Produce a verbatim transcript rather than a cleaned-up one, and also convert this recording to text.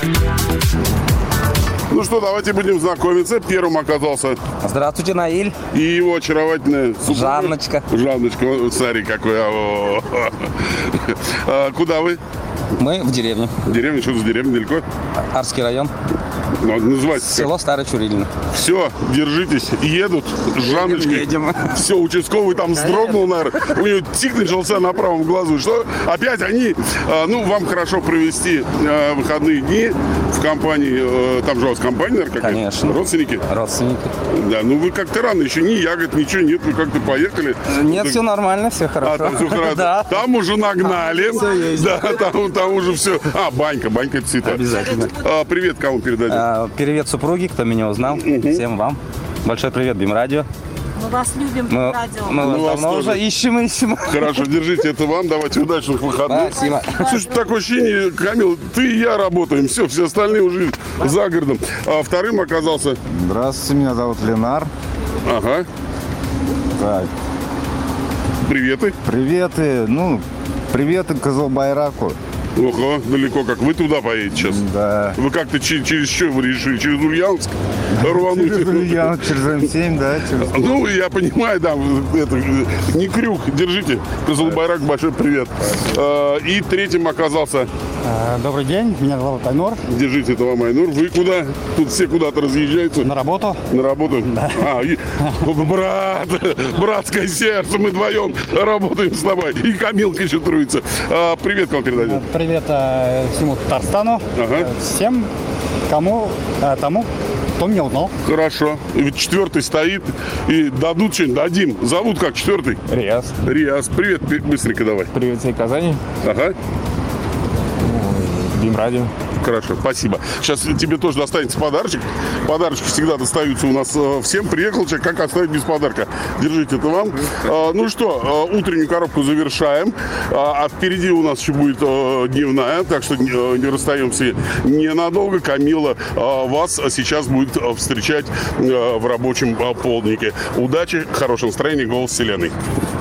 Ну что, давайте будем знакомиться. Первым оказался... Здравствуйте, Наиль. И его очаровательная супруга. Жанночка. Жанночка. Смотри, какой. А, куда вы? Мы в деревне. Деревня? Что за деревня? Далеко? Арский район. Ну, называется Село как? Старое Чурилино. Все, держитесь. Едут с Жанночкой. Едем. Все, участковый там вздрогнул, наверное. У него тик начался на правом глазу. Что? Опять они... а, ну, вам хорошо провести а, выходные дни в компании. А, там же у вас компания, наверное, какая-то? Конечно. Родственники? Родственники. Да, ну вы как-то рано, еще ни ягод, ничего нет, вы как-то поехали. Нет, Так... все нормально, все хорошо. А, там все хорошо. Да. Там уже нагнали. Все есть. Да, там, там уже все. А, банька, банька цвета. Обязательно. А, привет, кому передадим? А, привет супруге, кто меня узнал. Угу. Всем вам. Большой привет, Бимрадио. Мы вас любим, Мы, радио. мы вас Ну, вас давно тоже. уже ищем, ищем. Хорошо, держите это вам, давайте удачных выходных. Спасибо. Слушай, такое ощущение, Камил, ты и я работаем, все, все остальные уже за городом. А вторым оказался... Здравствуйте, меня зовут Ленар. Ага, Так, приветы. приветы, ну, приветы Кызылбайраку. Ого, далеко как. Вы туда поедете сейчас? Да. Вы как-то че- через что вы решили? Через Ульяновск рвануть? Через Ульяновск, через эм семь, да, через... Ну, я понимаю, да, это не крюк. Держите. Кызылбайрак, большой привет. А, И третьим оказался... Добрый день, меня зовут Айнур. Держите, это вам, Айнур. Вы куда? Тут все куда-то разъезжаются. На работу. На работу? Да. А, и... Брат, братское сердце, мы вдвоем работаем с тобой. И Камилка еще труется. А, привет, кому передадим? Привет э, всему Татарстану. Ага. Э, Всем, кому, э, тому, кто меня узнал. Хорошо. И вот четвертый стоит. И дадут что-нибудь? Дадим. Зовут как четвертый? Риас. Риас. Привет, пи- быстренько давай. Привет всей Казани. Ага. Бимрадио. Хорошо, спасибо. Сейчас тебе тоже достанется подарочек. Подарочки всегда достаются у нас э, всем. Приехал человек, как оставить без подарка. Держите, это вам. А, ну что, э, утреннюю коробку завершаем. А, а впереди у нас еще будет э, дневная, так что не, э, не расстаемся ненадолго. Камила э, вас сейчас будет э, встречать э, в рабочем э, полднике. Удачи, хорошего настроения, голос вселенной.